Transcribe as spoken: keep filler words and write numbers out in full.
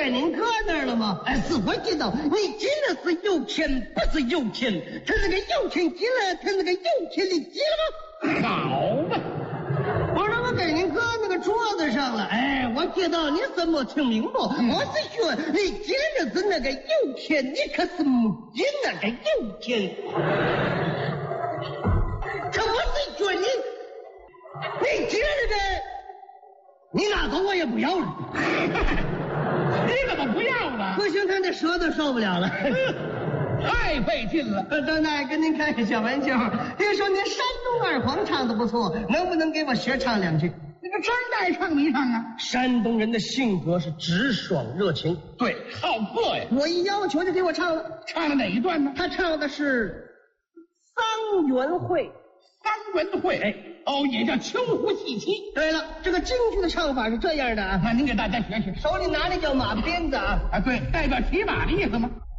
在您哥那儿了吗？哎，是我知道，你急了是有钱，不是有钱。他那个有钱急了，他那个有钱你急了吗？ 好吧， 我说我给您搁那个桌子上了。哎，我知道你什么听明白， 嗯、 我是说你急了是那个有钱，你可是没急那个有钱。可我是说你，你急了那个。你拿走我也不要了， 你怎么不要了？ 不行，他这舌头受不了了， 太费劲了。 张大爷跟您开个小玩笑，听说您山东二黄唱的不错，能不能给我学唱两句？ 那个张大爷唱没唱啊？ 山东人的性格是直爽热情， 对，好客呀。 我一要求就给我唱了， 唱了哪一段呢？ 他唱的是桑园会。 桑园会，哎，哦，也叫秋胡戏妻。 对了，这个京剧的唱法是这样的啊， 那您给大家学学。 手里拿的叫马鞭子啊， 啊，对，代表骑马的意思吗？